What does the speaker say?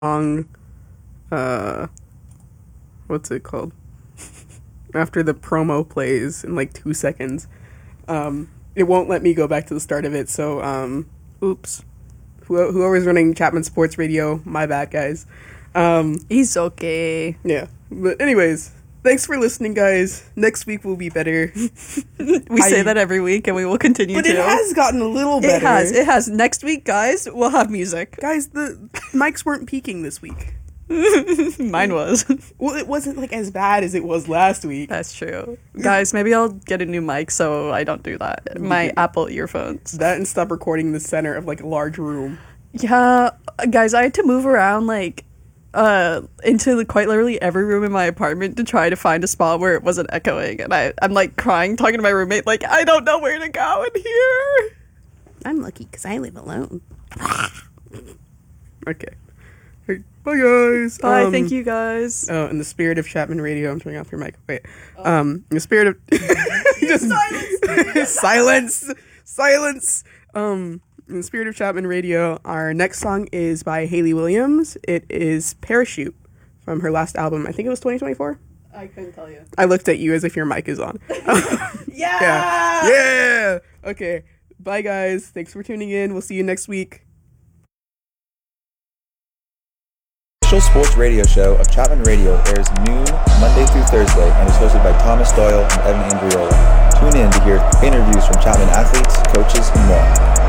song, uh, what's it called? After the promo plays in like 2 seconds, it won't let me go back to the start of it. So, oops. Whoever's running Chapman Sports Radio, my bad, guys. He's okay. Yeah. But anyways, thanks for listening, guys. Next week will be better. We say that every week, and we will continue to. But it has gotten a little better. It has. Next week, guys, we'll have music. Guys, the mics weren't peaking this week. Mine was. Well, it wasn't like as bad as it was last week. That's true. Guys, maybe I'll get a new mic so I don't do that. My Apple earphones. That and stop recording in the center of like a large room. Yeah, guys, I had to move around like into quite literally every room in my apartment to try to find a spot where it wasn't echoing, and I'm like crying, talking to my roommate like, I don't know where to go in here. I'm lucky because I live alone. Okay. Hey, bye guys. Bye, thank you guys. Oh, in the spirit of Chapman Radio, I'm turning off your mic. Wait. In the spirit of just silence. In the spirit of Chapman Radio, our next song is by Hayley Williams. It is Parachute from her last album. I think it was 2024. I couldn't tell you. I looked at you as if your mic is on. Yeah. Okay. Bye guys. Thanks for tuning in. We'll see you next week. Official sports radio show of Chapman Radio airs noon Monday through Thursday and is hosted by Thomas Doyle and Evan Andriola. Tune in to hear interviews from Chapman athletes, coaches, and more.